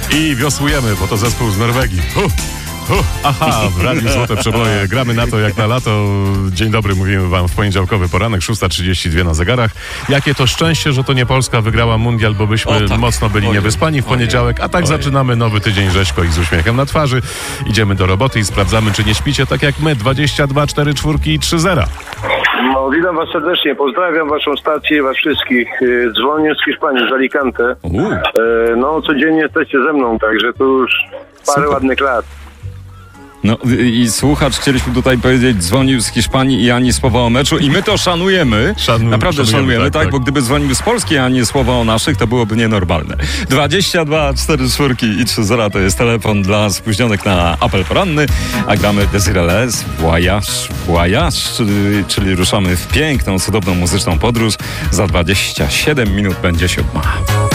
I wiosłujemy, bo to zespół z Norwegii. Aha, w Radiu Złote Przeboje. Gramy na to jak na lato. Dzień dobry, mówimy wam w poniedziałkowy poranek, 6:32 na zegarach. Jakie to szczęście, że to nie Polska wygrała mundial, bo byśmy mocno byli niewyspani w poniedziałek. A tak zaczynamy nowy tydzień rzeźko i z uśmiechem na twarzy. Idziemy do roboty i sprawdzamy, czy nie śpicie tak jak my. 22, 4 czwórki i 3-0. No, witam was serdecznie, pozdrawiam waszą stację, was wszystkich. Dzwonię z Hiszpanii, z Alicante. No, codziennie jesteście ze mną, także to już parę ładnych lat. No i słuchacz, chcieliśmy tutaj powiedzieć, dzwonił z Hiszpanii i ani słowa o meczu i my to szanujemy. Naprawdę szanujemy, tak? Bo gdyby dzwonił z Polski, a nie słowa o naszych, to byłoby nienormalne. 22, 4 czwórki i 3-0 to jest telefon dla spóźnionych na apel poranny, a gramy Desirelez, Voyage, czyli ruszamy w piękną, cudowną muzyczną podróż. Za 27 minut będzie 7.